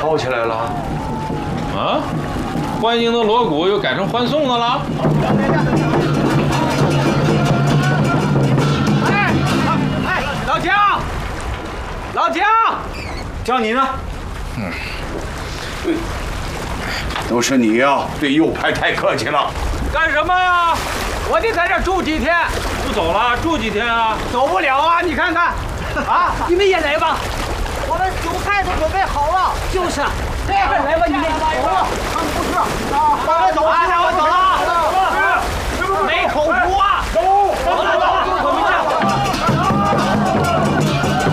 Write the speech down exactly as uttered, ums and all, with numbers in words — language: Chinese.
吵起来了？ 啊？欢迎的锣鼓又改成欢送的了？ 哎哎，老姜，老姜， 叫你呢。 嗯，都是你呀，对右派太客气了。 干什么呀？我得在这住几天。 不走了，住几天啊？ 走不了啊！你看看，啊，你们也来吧。 我们酒菜都准备好了。 就是， 这样来吧，你们走吧。他们不是啊，咱们走，我走了。